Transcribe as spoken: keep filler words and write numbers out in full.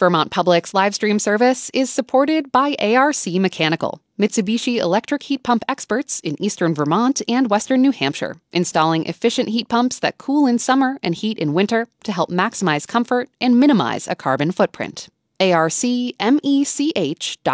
Vermont Public's live stream service is supported by A R C Mechanical, Mitsubishi electric heat pump experts in eastern Vermont and western New Hampshire, installing efficient heat pumps that cool in summer and heat in winter to help maximize comfort and minimize a carbon footprint. A R C mech dot